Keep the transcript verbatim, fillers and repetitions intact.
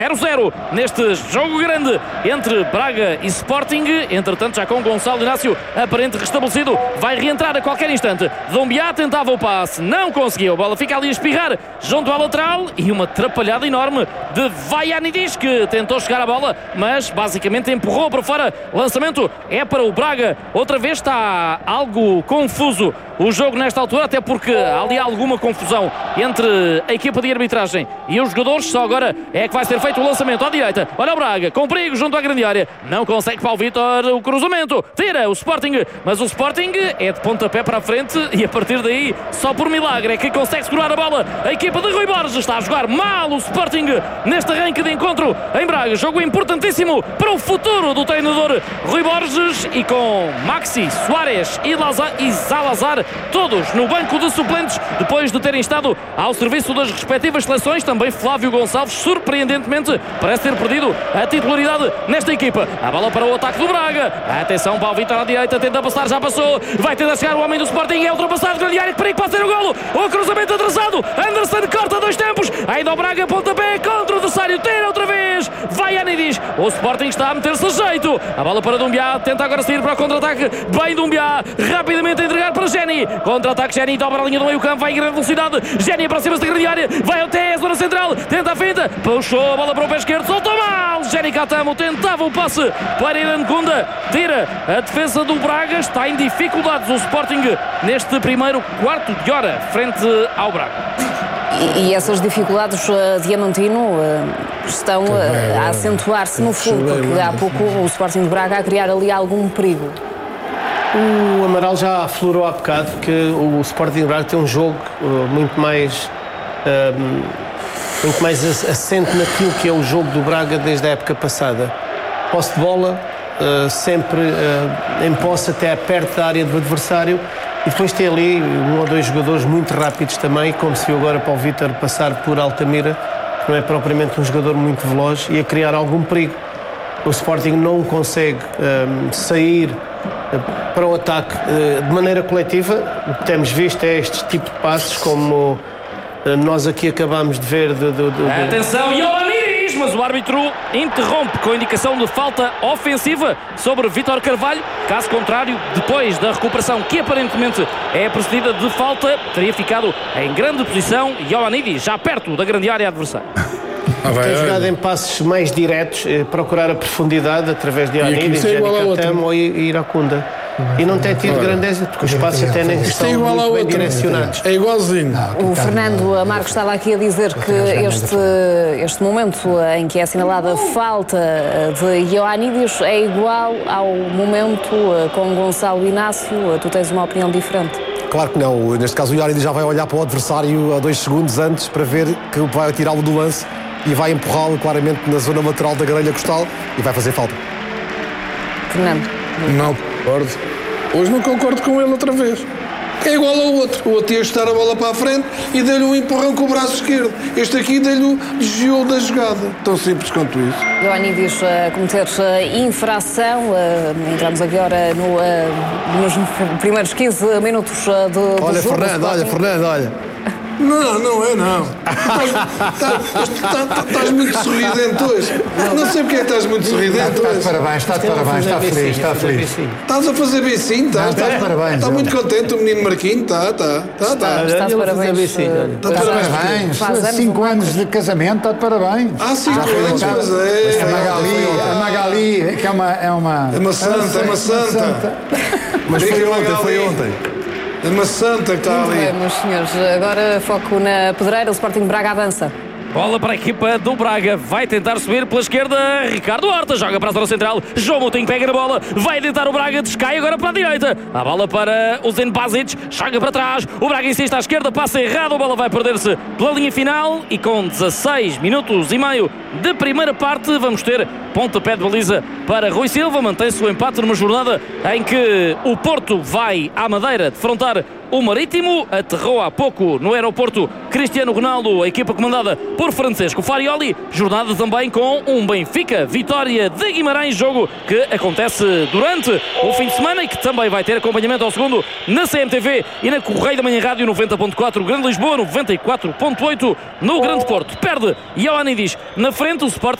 zero a zero neste jogo grande entre Braga e Sporting. Entretanto, já com Gonçalo Inácio aparente restabelecido, vai reentrar a qualquer instante. Doumbia tentava o passe, não conseguiu. A bola fica ali a espirrar junto à lateral e uma atrapalhada enorme de Vaianidis, que tentou chegar à bola, mas basicamente empurrou para fora. Lançamento é para o Braga. Outra vez está algo confuso o jogo nesta altura, até porque há ali alguma confusão entre a equipa de arbitragem e os jogadores. Só agora é que vai ser feito o lançamento à direita. Olha o Braga, com perigo junto à grande área. Não consegue para o Vítor o cruzamento. Tira o Sporting, mas o Sporting é de pontapé para a frente e a partir daí, só por milagre, é que consegue segurar a bola. A equipa de Rui Borges está a jogar mal o Sporting neste arranque de encontro em Braga. Jogo importantíssimo para o futuro do treinador Rui Borges, e com Maxi, Soares e, Laza, e Salazar todos no banco de suplentes depois de terem estado ao serviço das respectivas seleções. Também Flávio Gonçalves, surpreendentemente, parece ter perdido a titularidade nesta equipa. A bola para o ataque do Braga. Atenção para o Vítor à direita, tenta passar, já passou, vai tentar chegar o homem do Sporting, é ultrapassado, grande área, que perigo, pode ser o golo. O cruzamento atrasado, Anderson corta dois tempos, ainda o Braga, pontapé contra o adversário, tira outra vez, vai Anidis. O Sporting está a meter-se a jeito. A bola para Doumbia, tenta agora sair para o contra-ataque, bem Doumbia, rapidamente a entregar para Géni. Contra-ataque, Géni dobra a linha do meio campo, vai em grande velocidade, Géni aproxima-se da grande área, vai até a zona central, tenta a finta, puxou a bola para o pé esquerdo, soltou mal, Géni Catamo tentava o passe para Irancunda, tira a defesa do Braga. Está em dificuldades o Sporting neste primeiro quarto de hora frente ao Braga. E, e essas dificuldades, uh, Diamantino, uh, estão uh, a acentuar-se no fundo, porque há pouco o Sporting de Braga a criar ali algum perigo. O Amaral já aflorou há bocado que o Sporting de Braga tem um jogo uh, muito mais uh, muito mais assente naquilo que é o jogo do Braga desde a época passada. Posse de bola, uh, sempre uh, em posse até perto da área do adversário, e depois tem ali um ou dois jogadores muito rápidos também, como se viu agora para o Vítor passar por Altamira, que não é propriamente um jogador muito veloz, e a criar algum perigo. O Sporting não consegue um, sair para o ataque uh, de maneira coletiva. O que temos visto é este tipo de passos, como uh, nós aqui acabamos de ver. De, de, de, de... Atenção, Ioannis, mas o árbitro interrompe com a indicação de falta ofensiva sobre Vítor Carvalho. Caso contrário, depois da recuperação, que aparentemente é precedida de falta, teria ficado em grande posição Ioannis, já perto da grande área adversária. Ah, vai, tem jogado em passos mais diretos, eh, procurar a profundidade através de Ioannis, Géni Catamo ou Iracunda. E não tem tido grande êxito, porque os passos até nem estão é igual muito bem direcionados. É igualzinho. O Fernando Marcos estava aqui a dizer que este, este momento em que é assinalada a falta de Ioannis é igual ao momento com Gonçalo Inácio. Tu tens uma opinião diferente? Claro que não. Neste caso o Ioannis já vai olhar para o adversário a dois segundos antes para ver que vai tirá-lo do lance e vai empurrá-lo claramente na zona lateral da grelha costal e vai fazer falta. Fernando? Não concordo. Hoje não concordo com ele outra vez. É igual ao outro. O outro ia estar a bola para a frente e deu-lhe um empurrão com o braço esquerdo. Este aqui deu-lhe desviou da jogada. Tão simples quanto isso. Ioannis a cometer infração. Entramos agora no, nos primeiros quinze minutos do, olha, do jogo. Fernando, olha, Fernando, olha. Não, não é não. Estás muito sorridente hoje. Não sei porque é que estás muito sorridente hoje. Está de parabéns, está de parabéns, está feliz, está feliz. Estás a fazer beicinho, está? Está de parabéns. Está muito contente o menino Marquinhos, está, está. Está, está de parabéns. Está de parabéns. Cinco anos de casamento, está de parabéns. Ah, cinco anos, mas é. A Magali, a Magali, que é uma... É uma, é uma santa, é uma santa. Mas foi ontem, foi ontem. É uma santa que está ali. É, meus senhores, agora foco na pedreira, o Sporting Braga avança. Bola para a equipa do Braga, vai tentar subir pela esquerda, Ricardo Horta joga para a zona central, João Moutinho pega na bola, vai tentar o Braga, descai agora para a direita, a bola para o Zen Basic, joga para trás, o Braga insiste à esquerda, passa errado, a bola vai perder-se pela linha final e com dezasseis minutos e meio de primeira parte vamos ter pontapé de baliza para Rui Silva. Mantém-se o empate numa jornada em que o Porto vai à Madeira defrontar o Marítimo. Aterrou há pouco no aeroporto Cristiano Ronaldo, a equipa comandada por Francesco Farioli. Jornada também com um Benfica, vitória de Guimarães, jogo que acontece durante o fim de semana e que também vai ter acompanhamento ao segundo na C M T V e na Correio da Manhã Rádio noventa ponto quatro, Grande Lisboa noventa e quatro ponto oito no Grande Porto. Perde Ioannidis na frente, o Sporting